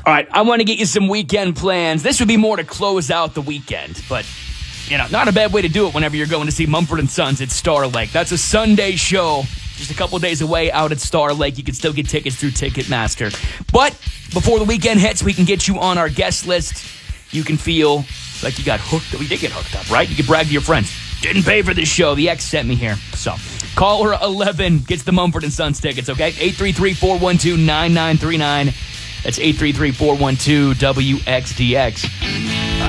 All right, I want to get you some weekend plans. This would be more to close out the weekend, but, not a bad way to do it whenever you're going to see Mumford & Sons at Star Lake. That's a Sunday show, just a couple days away out at Star Lake. You can still get tickets through Ticketmaster. But before the weekend hits, we can get you on our guest list. You can feel like you got hooked up. We did get hooked up, right? You can brag to your friends. Didn't pay for this show. The ex sent me here. So, caller 11 gets the Mumford & Sons tickets, okay? 833-412-9939. That's 833-412-WXDX.